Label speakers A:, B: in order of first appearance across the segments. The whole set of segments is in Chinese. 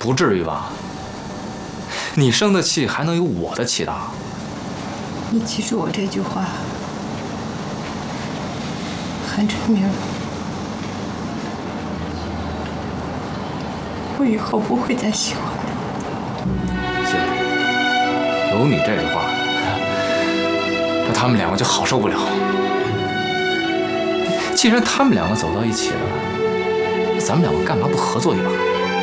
A: 不至于吧？你生的气还能有我的气大？
B: 你记住我这句话，韩春明，我以后不会再喜欢你。
A: 行，有你这句话，那他们两个就好受不了。既然他们两个走到一起了，那咱们两个干嘛不合作一把？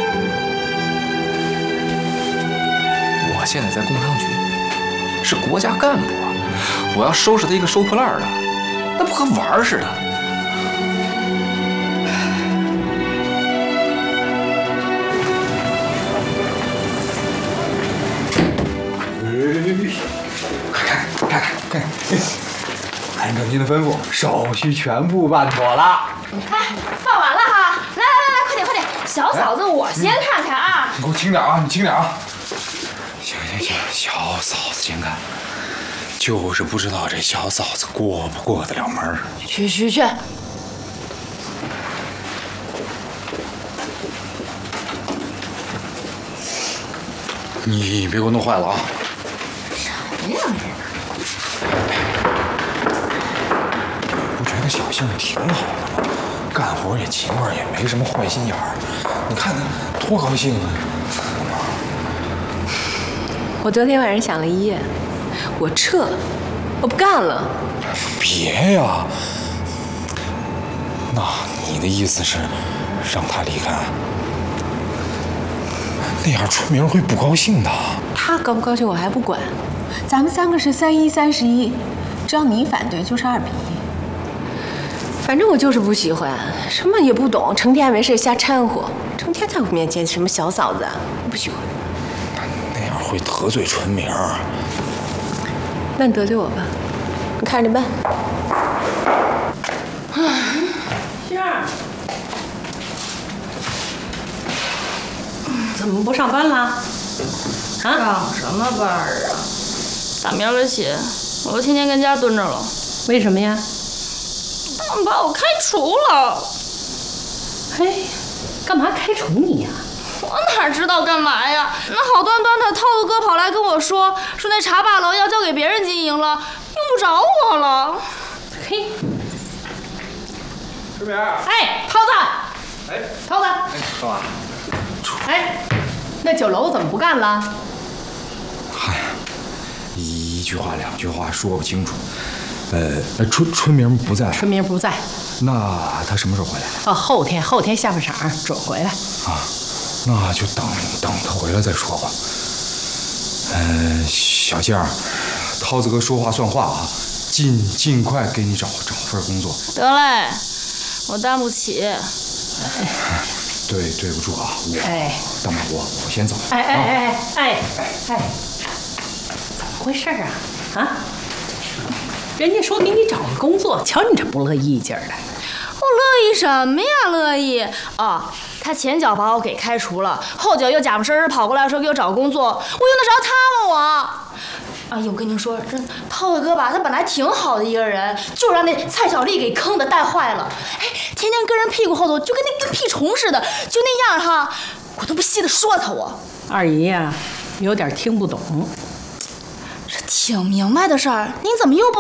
A: 我现在在工商局，是国家干部啊，我要收拾他一个收破烂的，那不和玩似的。
C: 看，按照您的吩咐，手续全部办妥了。
D: 哎，办完了哈！来，快点！小嫂子，我先看看啊。
C: 你给我轻点啊！你轻点啊！行，小嫂子先看，就是不知道这小嫂子过不过得了门。
D: 去。
C: 你别给我弄坏了啊！
D: 什么呀这？
C: 不觉得小杏挺好的吗？干活也勤快，也没什么坏心眼儿。你看他多高兴啊！
B: 我昨天晚上想了一夜，我撤，我不干了。
C: 别呀！那你的意思是让他离开？那样春明会不高兴的。
B: 他高不高兴我还不管，咱们三个是31-31，只要你反对就是2比1。反正我就是不喜欢，什么也不懂，成天没事瞎掺和，成天在我面前什么小嫂子，不喜欢。
C: 那样会得罪春明。
B: 那你得罪我吧，你看着办。
E: 杏儿，怎么不上班了？啊？
D: 上什么班啊？打明儿个起，我都天天跟家蹲着了。
E: 为什么呀？
D: 他们把我开除了。
E: 嘿，干嘛开除你呀？
D: 我哪知道干嘛呀？那好端端的涛子哥跑来跟我说那茶罢楼要交给别人经营了，用不着我了。
E: 嘿，
A: 春明，
E: 哎，涛子，
A: 哎，
E: 涛子，
A: 干嘛？
E: 哎，那酒楼怎么不干了？
C: 嗨，一句话两句话说不清楚。春明不在。
E: 春明不在。
C: 那他什么时候回来？
E: 哦，后天下半场准回来。
C: 啊，那就等他回来再说吧。小杏儿，涛子哥说话算话啊，尽快给你找份工作。
D: 得嘞，我担不起。
C: 对不住啊，大马国，我先走。
E: 哎，怎么回事啊？啊？人家说给你找个工作，瞧你这不乐意劲儿的。
D: 我乐意什么呀？乐意哦，他前脚把我给开除了，后脚又假模真跑过来说给我找工作，我用得着他吗我？哎呀，我跟您说，这涛子哥吧，他本来挺好的一个人，就让那蔡小丽给坑的带坏了。哎，天天跟人屁股后头就跟屁虫似的，就那样哈，我都不稀得说他我。
E: 二姨呀，有点听不懂。
D: 这挺明白的事儿，您怎么又不？